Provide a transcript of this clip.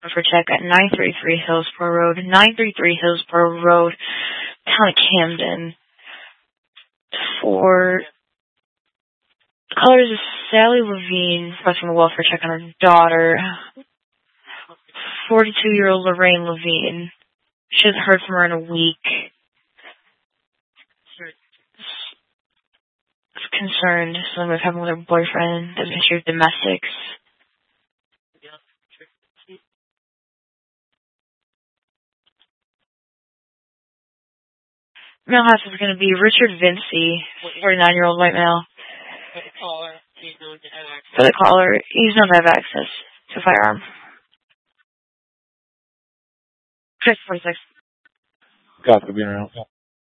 for check at 933 Hillsborough Road, 933 Hillsborough Road, town of Camden. For colors is Sally Levine requesting a welfare check on her daughter, 42-year-old Lorraine Levine. She hasn't heard from her in a week. Concerned something was happening with her boyfriend, there's a history of domestics. Male house is going to be Richard Vincey, 49-year-old white male. For the caller, he's known to have access to a firearm. 46. Copy, being around.